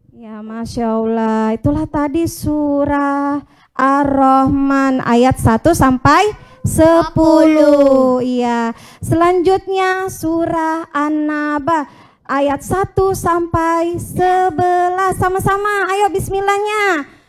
Ya, Masya Allah. Itulah tadi surah Ar-Rahman ayat 1 sampai 10. Iya. Selanjutnya surah An-Naba ayat 1 sampai 11. Sama-sama. Ayo bismillahnya.